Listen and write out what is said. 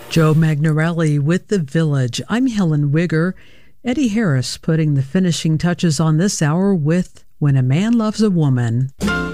Joe Magnarelli with The Village. I'm Helen Wigger. Eddie Harris putting the finishing touches on this hour with When a Man Loves a Woman.